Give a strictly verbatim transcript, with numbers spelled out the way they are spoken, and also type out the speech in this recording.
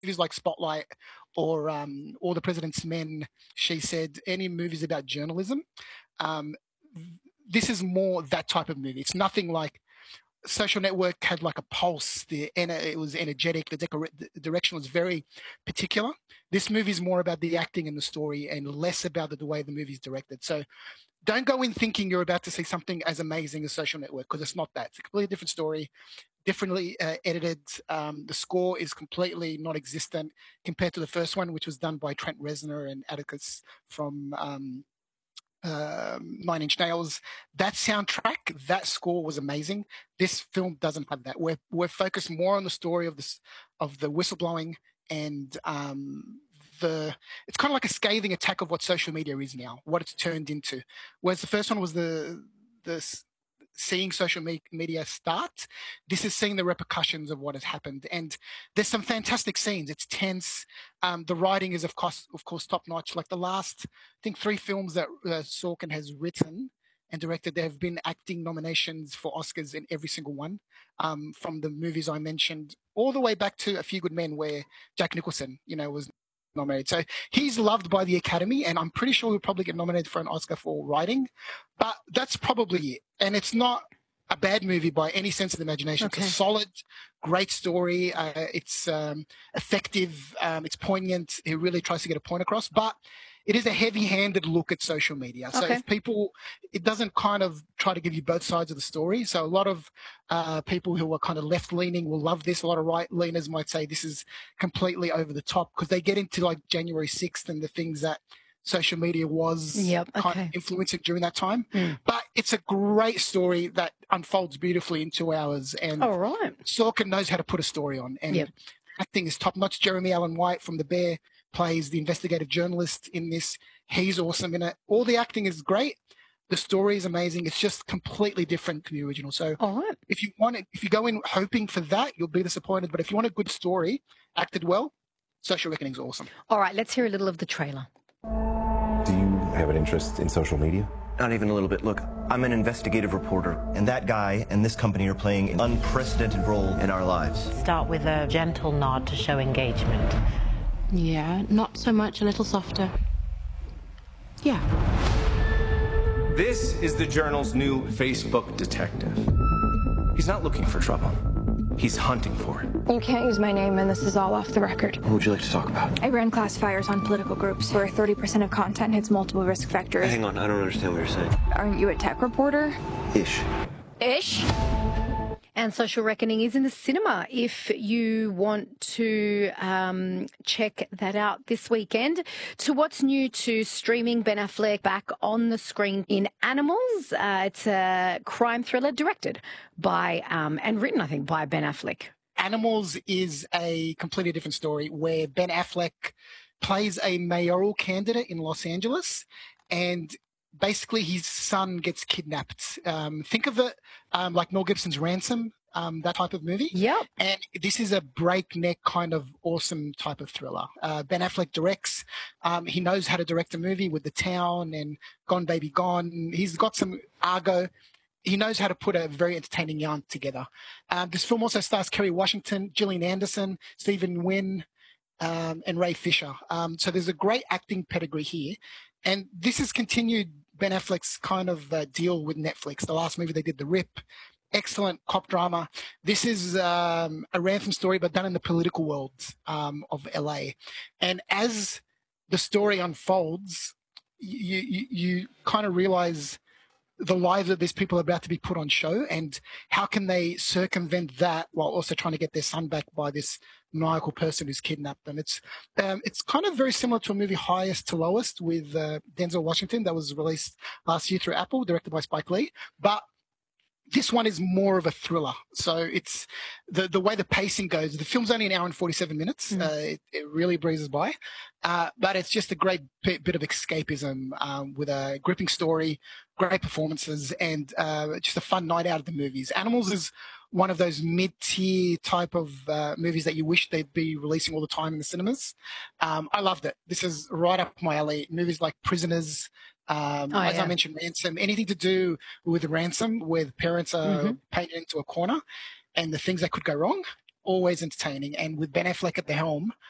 movies like Spotlight or um, All the President's Men, she said, any movies about journalism, um, this is more that type of movie. It's nothing like Social Network had like a pulse. The it was energetic. The, decor- the direction was very particular. This movie is more about the acting and the story, and less about the, the way the movie's directed. So don't go in thinking you're about to see something as amazing as Social Network, because it's not that. It's a completely different story, differently uh, edited. Um, the score is completely non-existent compared to the first one, which was done by Trent Reznor and Atticus from um, um, Nine Inch Nails. That soundtrack, that score was amazing. This film doesn't have that. We're we're focused more on the story of this of the whistleblowing and um, the. It's kind of like a scathing attack of what social media is now, what it's turned into. Whereas the first one was the the seeing social me- media start. This is seeing the repercussions of what has happened, and there's some fantastic scenes. It's tense. Um, the writing is, of course, of course, top notch. Like the last, I think, three films that uh, Sorkin has written and directed, there have been acting nominations for Oscars in every single one. Um, from the movies I mentioned, all the way back to A Few Good Men, where Jack Nicholson, you know, was nominated. So he's loved by the Academy, and I'm pretty sure he'll probably get nominated for an Oscar for writing. But that's probably it. And it's not a bad movie by any sense of the imagination. Okay. It's a solid, great story. Uh, it's um, effective. Um, it's poignant. It really tries to get a point across. But it is a heavy-handed look at social media. So okay. if people, it doesn't kind of try to give you both sides of the story. So a lot of uh, people who are kind of left-leaning will love this. A lot of right-leaners might say this is completely over the top, because they get into like January sixth and the things that social media was yep, okay. kind of influencing during that time. Mm. But it's a great story that unfolds beautifully in two hours. And All right. Sorkin knows how to put a story on. And yep. acting is top-notch. Jeremy Allen White from The Bear plays the investigative journalist in this. He's awesome in it. All the acting is great. The story is amazing. It's just completely different to the original. So All right. if you want it, if you go in hoping for that, you'll be disappointed. But if you want a good story, acted well, Social Reckoning is awesome. All right, let's hear a little of the trailer. Do you have an interest in social media? Not even a little bit. Look, I'm an investigative reporter, and that guy and this company are playing an unprecedented role in our lives. Start with a gentle nod to show engagement. Yeah, not so much, a little softer. Yeah. This is the Journal's new Facebook detective. He's not looking for trouble. He's hunting for it. You can't use my name, and this is all off the record. What would you like to talk about? I ran classifiers on political groups where thirty percent of content hits multiple risk factors. Hang on, I don't understand what you're saying. Aren't you a tech reporter? Ish. Ish? And Social Reckoning is in the cinema if you want to um, check that out this weekend. To what's new to streaming, Ben Affleck back on the screen in Animals. Uh, it's a crime thriller directed by um, and written, I think, by Ben Affleck. Animals is a completely different story where Ben Affleck plays a mayoral candidate in Los Angeles, and basically his son gets kidnapped. Um, think of it um, like Mel Gibson's Ransom, um, that type of movie. Yep. And this is a breakneck kind of awesome type of thriller. Uh, Ben Affleck directs. Um, he knows how to direct a movie with The Town and Gone Baby Gone. He's got some Argo. He knows how to put a very entertaining yarn together. Um, this film also stars Kerry Washington, Gillian Anderson, Stephen Wynn, um, and Ray Fisher. Um, so there's a great acting pedigree here. And this has continued Ben Affleck's kind of uh, deal with Netflix. The last movie they did, The Rip, excellent cop drama. This is um, a Ransom story, but done in the political world um, of L A. And as the story unfolds, you, you, you kind of realize the lives of these people are about to be put on show, and how can they circumvent that while also trying to get their son back by this maniacal person who's kidnapped them. It's um, it's kind of very similar to a movie, Highest to Lowest, with uh, Denzel Washington, that was released last year through Apple, directed by Spike Lee. But this one is more of a thriller. So it's the the way the pacing goes. The film's only an hour and forty-seven minutes. Mm. Uh, it, it really breezes by. Uh, but it's just a great bit, bit of escapism um, with a gripping story, great performances, and uh, just a fun night out at the movies. Animals is one of those mid-tier type of uh, movies that you wish they'd be releasing all the time in the cinemas. Um, I loved it. This is right up my alley. Movies like Prisoners, Um, oh, as yeah. I mentioned, Ransom, anything to do with Ransom, where parents are mm-hmm. painted into a corner and the things that could go wrong, always entertaining. And with Ben Affleck at the helm,